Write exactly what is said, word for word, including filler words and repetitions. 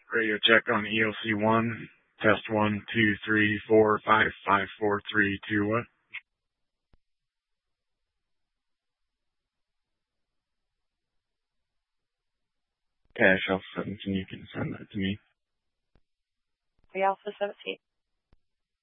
Radio check on E L C one. Test one, two, three, four, five, five, four, three, two, what? Cash Alpha seventeen, you can send that to me. The Alpha seventeen.